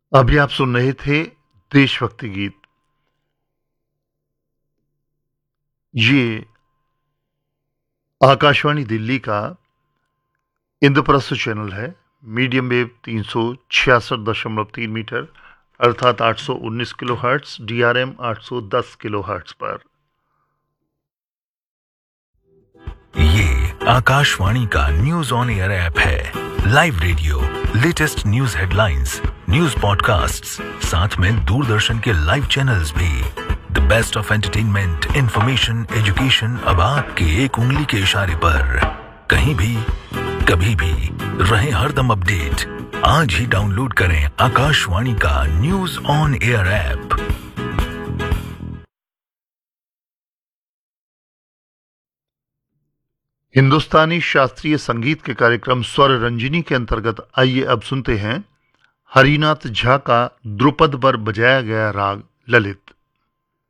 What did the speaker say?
अभी आप सुन रहे थे देशभक्ति गीत। ये आकाशवाणी दिल्ली का इंद्रप्रस्थ चैनल है। मीडियम वेव 366.3 मीटर अर्थात 819 किलोहर्ट्ज, DRM 810 किलोहर्ट्ज पर। ये आकाशवाणी का न्यूज ऑन एयर ऐप है। Live radio, latest news headlines, news podcasts, साथ में दूरदर्शन के लाइव चैनल्स भी। The best of entertainment, information, education अब आपके एक उंगली के इशारे पर। कहीं भी, कभी भी, रहे हरदम अपडेट। आज ही डाउनलोड करें आकाशवाणी का न्यूज ऑन एयर ऐप। हिंदुस्तानी शास्त्रीय संगीत के कार्यक्रम स्वर रंजिनी के अंतर्गत आइए अब सुनते हैं हरिनाथ झा का द्रुपद पर बजाया गया राग ललित।